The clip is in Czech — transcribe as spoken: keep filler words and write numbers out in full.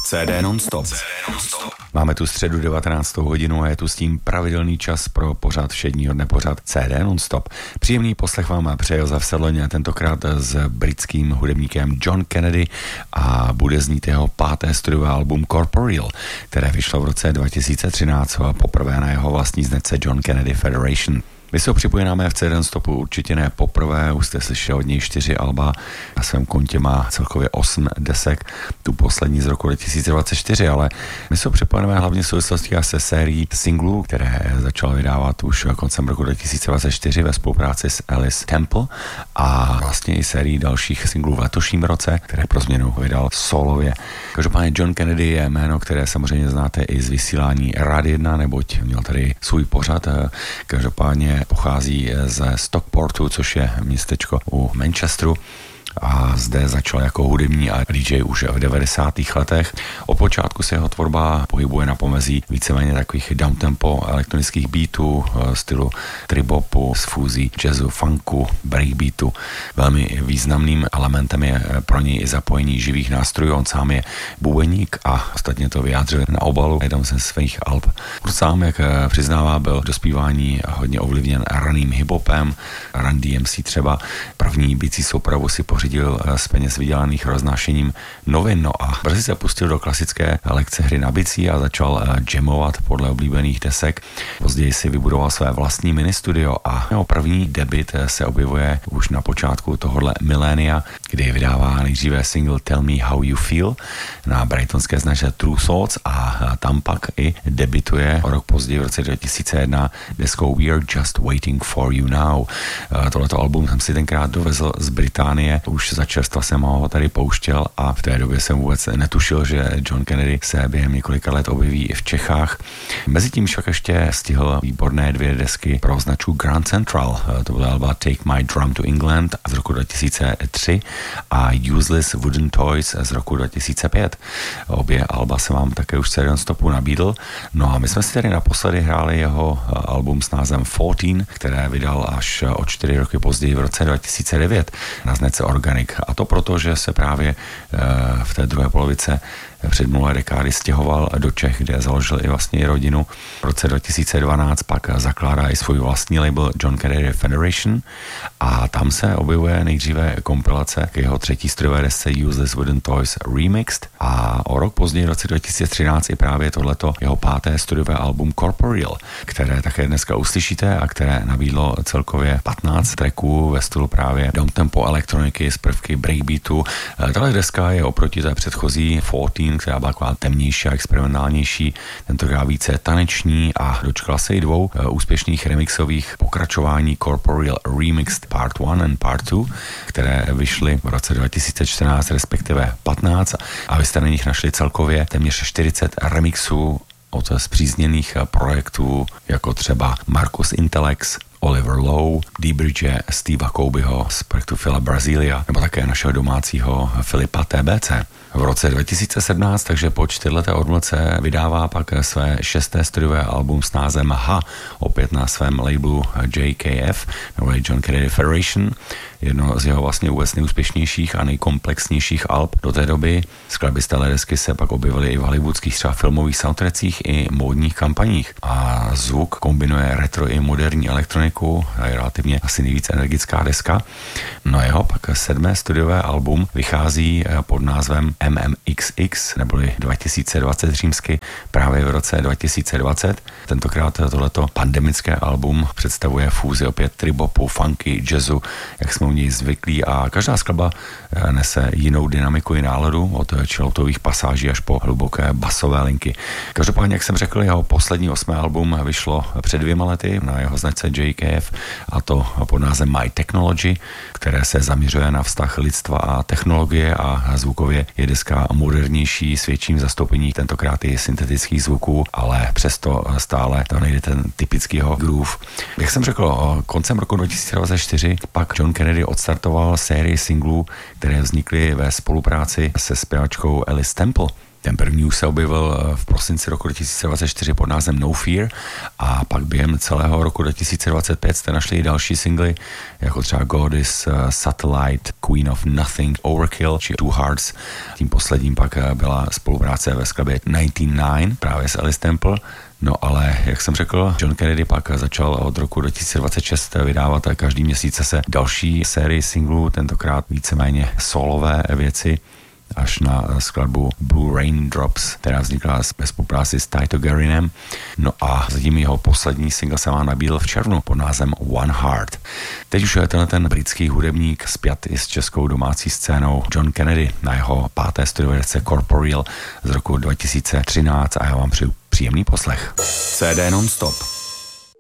C D non-stop. Máme tu středu devatenáctou hodinu a je tu s tím pravidelný čas pro pořad všedního dne, pořad C D non-stop. Příjemný poslech vám přeje Josef Sedloň, tentokrát s britským hudebníkem John Kennedy a bude znít jeho páté studiové album Corporeal, které vyšlo v roce dva tisíce třináct poprvé na jeho vlastní značce John Kennedy Federation. My se ho připojíme v C D non-stopu určitě ne poprvé, už jste slyšeli od něj čtyři alba, na svém kontě má celkově osm desek, tu poslední z roku dva tisíce dvacet čtyři, ale my se ho připojíme hlavně v souvislosti se sérií singlů, které začal vydávat už koncem roku dva tisíce dvacet čtyři ve spolupráci s Alice Temple a vlastně i sérií dalších singlů v letošním roce, které pro změnu vydal solově. Každopádně John Kennedy je jméno, které samozřejmě znáte i z vysílání Rádia jedna, neboť měl tady svůj pořad, každopádně pochází ze Stockportu, což je městečko u Manchesteru, a zde začal jako hudební a D J už v devadesátých letech. Od počátku se jeho tvorba pohybuje na pomezí víceméně takových downtempo elektronických beatů, stylu tribopu, s fúzí jazzu, funku, breakbeatu. Velmi významným elementem je pro něj i zapojení živých nástrojů. On sám je bubeník a ostatně to vyjádřil na obalu jednou ze svých alb. On sám, jak přiznává, byl do zpívání hodně ovlivněn raným hiphopem, Run D M C třeba. První bicí soupravu si pořídil z peněz vydělaných roznášením novin, no a brzy se pustil do klasické lekce hry na bicí a začal jamovat podle oblíbených desek. Později si vybudoval své vlastní ministudio a jeho první debut se objevuje už na počátku tohohle milénia, kdy vydává nejdříve single Tell Me How You Feel na brightonské značce True Thoughts a tam pak i debutuje o rok později v roce dva tisíce jedna deskou We're Just Waiting For You Now. Tohleto album jsem si tenkrát dovezl z Británie, už za čerstva jsem ho tady pouštěl a v té době jsem vůbec netušil, že John Kennedy se během několika let objeví i v Čechách. Mezitím však ještě stihl výborné dvě desky pro značku Grand Central. To byla alba Take My Drum to England z roku dva tisíce tři a Useless Wooden Toys z roku dva tisíce pět. Obě alba se vám také už celý stopu nabídl. No a my jsme si tady naposledy hráli jeho album s názvem čtrnáct, které vydal až o čtyři roky později v roce dva tisíce devět na značce Organic. A to proto, že se právě v té druhé polovice předminulé dekády stěhoval do Čech, kde založil i vlastně rodinu. V roce dva tisíce dvanáct pak zakládá i svůj vlastní label John Kennedy Federation a tam se objevuje nejdříve kompilace k jeho třetí studiové desce Useless Wooden Toys Remixed a o rok později v roce dva tisíce třináct i právě tohleto jeho páté studiové album Corporeal, které také dneska uslyšíte a které nabídlo celkově patnáct tracků ve stylu právě downtempo elektroniky s prvky breakbeatu. Tahle deska je oproti té předchozí čtrnáct, která byla taková temnější a experimentálnější, tentokrát více taneční a dočkala se i dvou uh, úspěšných remixových pokračování Corporeal Remixed Part jedna and Part dva, které vyšly v roce dva tisíce čtrnáct, respektive patnáct a vy jste na nich našli celkově téměř čtyřicet remixů od spřízněných projektů, jako třeba Marcus Intelex, Oliver Lowe, D-Bridge, Steva Kobeho z projektu Phila Brasilia, nebo také našeho domácího Filipa T B C. V roce dva tisíce sedmnáct, takže po čtyřleté odmlce, vydává pak své šesté studiové album s názvem H, opět na svém labelu J K F, nebo John Kennedy Federation, jedno z jeho vlastně vůbec nejúspěšnějších a nejkomplexnějších alb do té doby. Skladby z téhle desky se pak objevily i v hollywoodských třeba filmových soundtrackích i módních kampaních. A zvuk kombinuje retro i moderní elektroniku, je relativně asi nejvíc energická deska. No jeho pak sedmé studiové album vychází pod názvem M M X X, neboli dva tisíce dvacet římsky, právě v roce dva tisíce dvacet. Tentokrát tohleto pandemické album představuje fúzi opět tribopu, funky, jazzu, jak jsme u něj zvyklí a každá skladba nese jinou dynamiku i náladu od chilloutových pasáží až po hluboké basové linky. Každopádně, jak jsem řekl, jeho poslední osmé album vyšlo před dvěma lety na jeho značce J K F a to pod názvem My Technology, které se zaměřuje na vztah lidstva a technologie a zvukově je deska modernější s větším zastoupení tentokrát i syntetických zvuků, ale přesto stále to nejde ten typickýho groove. Jak jsem řekl, koncem roku dva tisíce dvacet čtyři pak John Kennedy odstartoval sérii singlů, které vznikly ve spolupráci se zpěvačkou Alice Temple. Ten první už se objevil v prosinci roku dva tisíce dvacet čtyři pod názvem No Fear a pak během celého roku dva tisíce dvacet pět jste našli i další singly, jako třeba Goddess, Satellite, Queen of Nothing, Overkill či Two Hearts. Tím posledním pak byla spolupráce ve skladbě devatenáct set nine právě s Alice Temple. No ale, jak jsem řekl, John Kennedy pak začal od roku dva tisíce dvacet šest vydávat každý měsíc se další sérii singlů, tentokrát víceméně solové věci, až na skladbu Blue Raindrops, která vznikla ve spolupráci s Tyto Garinem. No a zatím jeho poslední single se vám nabídl v červnu pod názvem One Heart. Teď už je tenhle ten britský hudebník spjat i s českou domácí scénou John Kennedy na jeho páté studiové desce Corporeal z roku dva tisíce třináct a já vám přeju příjemný poslech. C D non-stop.